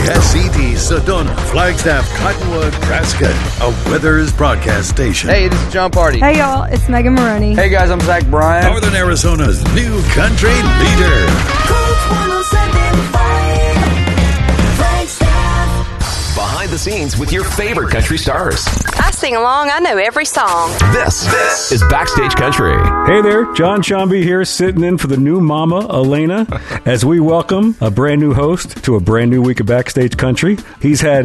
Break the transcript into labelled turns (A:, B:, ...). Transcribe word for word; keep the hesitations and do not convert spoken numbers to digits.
A: S E D, Sedona, Flagstaff, Cottonwood, Prescott, a Withers broadcast station.
B: Hey, this is John Party.
C: Hey, y'all, it's Megan Maroney.
D: Hey, guys, I'm Zach Bryan.
A: Northern Arizona's new country leader.
E: Behind the scenes with your favorite country stars.
F: I sing along. I know every song.
E: This, this is Backstage Country.
G: Hey there, John Chambee here, sitting in for the new mama, Elena, as we welcome a brand new host to a brand new week of Backstage Country. He's had